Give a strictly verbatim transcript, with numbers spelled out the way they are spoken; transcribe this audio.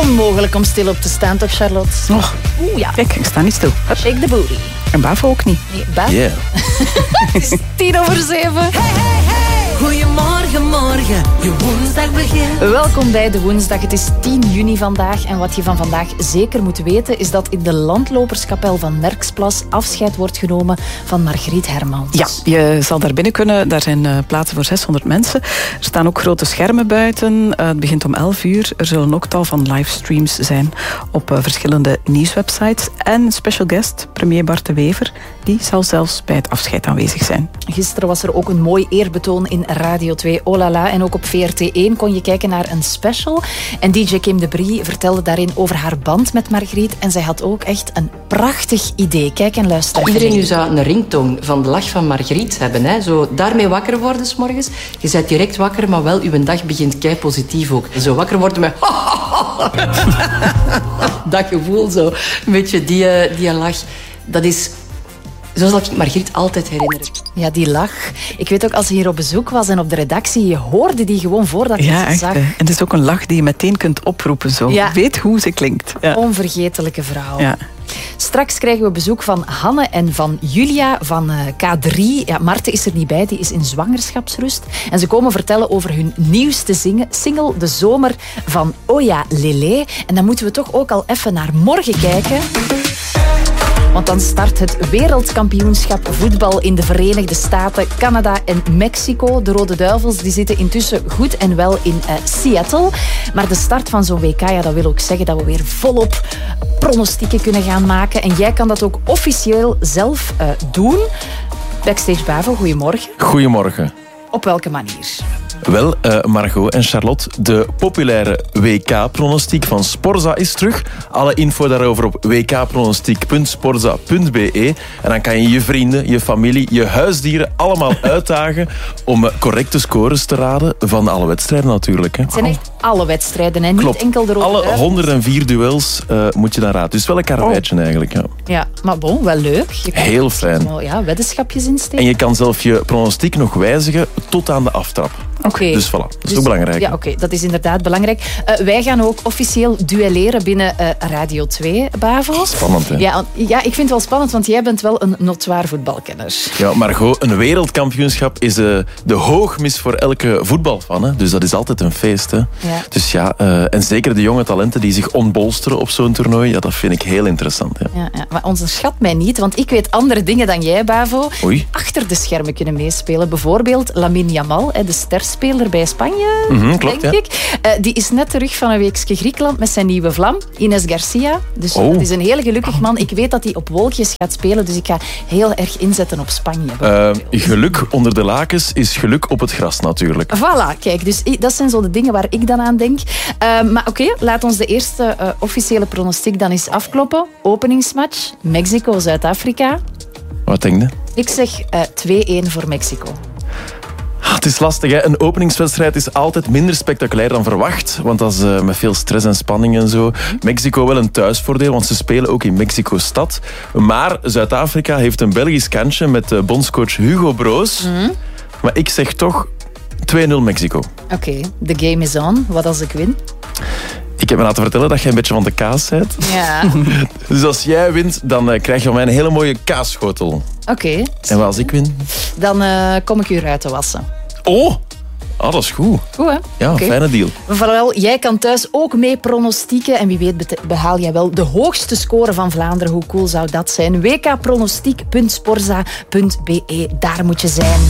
onmogelijk om stil op te staan, toch Charlotte? Oh, Oeh, ja. Kijk, ik sta niet stil. Hup. Shake the booty. En Bavo ook niet. Nee, Bavo. Yeah. Het is tien over zeven. Hey, hey, hey. Goedemorgen, morgen. Je woensdag begint. Welkom bij de woensdag. Het is tien juni vandaag. En wat je van vandaag zeker moet weten is dat in de landloperskapel van Merksplas afscheid wordt genomen van Margriet Hermans. Ja, je zal daar binnen kunnen. Daar zijn uh, plaatsen voor zeshonderd mensen. Er staan ook grote schermen buiten. Uh, het begint om elf uur. Er zullen ook tal van livestreams zijn op uh, verschillende nieuwswebsites. En special guest, premier Bart de Wever, die zal zelfs bij het afscheid aanwezig zijn. Gisteren was er ook een mooi eerbetoon in Radio twee Oh La La. En ook op V R T één kon je kijken naar een special. En D J Kim de Brie vertelde daarin over haar band met Margriet. En zij had ook echt een prachtig idee. Kijk en luister. Iedereen nu zou een ringtoon van de lach van Margriet hebben. Hè? Zo daarmee wakker worden 's morgens. Je bent direct wakker, maar wel, uw dag begint kei positief ook. Zo wakker worden met... dat gevoel zo. Een beetje die, die lach. Dat is... Zo zal ik Margriet altijd herinneren. Ja, die lach. Ik weet ook, als ze hier op bezoek was en op de redactie, je hoorde die gewoon voordat je ja, ze echt, zag. hè. En het is ook een lach die je meteen kunt oproepen. Zo. Ja. Je weet hoe ze klinkt. Ja. Onvergetelijke vrouw. Ja. Straks krijgen we bezoek van Hanne en van Julia van uh, K drie. Ja, Marten is er niet bij, die is in zwangerschapsrust. En ze komen vertellen over hun nieuwste zingen, single De Zomer van Oya Lele. En dan moeten we toch ook al even naar morgen kijken. Want dan start het wereldkampioenschap voetbal in de Verenigde Staten, Canada en Mexico. De Rode Duivels die zitten intussen goed en wel in uh, Seattle. Maar de start van zo'n W K, ja, dat wil ook zeggen dat we weer volop pronostieken kunnen gaan maken. En jij kan dat ook officieel zelf uh, doen. Backstage Bavo, goedemorgen. Goedemorgen. Op welke manier? Wel, uh, Margot en Charlotte, de populaire W K-pronostiek van Sporza is terug. Alle info daarover op w k pronostiek punt sporza punt b e. En dan kan je je vrienden, je familie, je huisdieren allemaal uitdagen om correcte scores te raden van alle wedstrijden natuurlijk. Hè. Het zijn echt alle wedstrijden, hè? Niet Klopt. enkel de Rode Alle Duivels. honderdvier duels uh, moet je dan raden. Dus wel een karweitje oh. eigenlijk. Ja. Ja, maar bon, wel leuk. Je kan Heel fijn. Wel, ja, weddenschapjes insteken. En je kan zelf je pronostiek nog wijzigen tot aan de aftrap. Oké. Dus voilà, dat is Dus, ook belangrijk. Ja, oké, dat is inderdaad belangrijk. Uh, wij gaan ook officieel duelleren binnen uh, Radio twee, Bavo. Spannend, hè? Ja, ja, ik vind het wel spannend, want jij bent wel een notoire voetbalkenner. Ja, Margot, een wereldkampioenschap is uh, de hoogmis voor elke voetbalfan. Hè? Dus dat is altijd een feest. Hè? Ja. Dus ja, uh, en zeker de jonge talenten die zich ontbolsteren op zo'n toernooi, ja, dat vind ik heel interessant. Ja. Ja, ja, maar onderschat mij niet, want ik weet andere dingen dan jij, Bavo. Oei. Achter de schermen kunnen meespelen. Bijvoorbeeld Lamine Yamal, de sterspeler bij Spanje, Mm-hmm, klopt, denk ja. ik. Uh, die is net terug van een weekje Griekenland met zijn nieuwe vlam, Ines Garcia. Dus Oh. dat is een heel gelukkig man. Ik weet dat hij op wolkjes gaat spelen, dus ik ga heel erg inzetten op Spanje. Uh, geluk onder de lakens is geluk op het gras natuurlijk. Voilà, kijk, dus dat zijn zo de dingen waar ik dan aan denk. Uh, maar oké, okay, laat ons de eerste uh, officiële pronostiek dan eens afkloppen. Openingsmatch, Mexico-Zuid-Afrika. Wat denk je? Ik zeg uh, twee-één voor Mexico. Ah, het is lastig, hè? Een openingswedstrijd is altijd minder spectaculair dan verwacht. Want dat is uh, met veel stress en spanning en zo. Mexico wel een thuisvoordeel, want ze spelen ook in Mexico-stad. Maar Zuid-Afrika heeft een Belgisch kantje met uh, bondscoach Hugo Broos. Mm. Maar ik zeg toch twee-nul Mexico. Oké, okay, the game is on. Wat als ik win? Ik heb me laten vertellen dat jij een beetje van de kaas bent. Ja. Dus als jij wint, dan uh, krijg je van mij een hele mooie kaasschotel. Oké. Okay. En wat als ik win? Dan uh, kom ik u ruiten wassen. Oh! Ah, dat is goed. Goed, hè? Ja, okay. Fijne deal. Vooral, jij kan thuis ook mee pronostieken. En wie weet behaal jij wel de hoogste score van Vlaanderen. Hoe cool zou dat zijn? w k pronostiek punt sporza punt b e. Daar moet je zijn.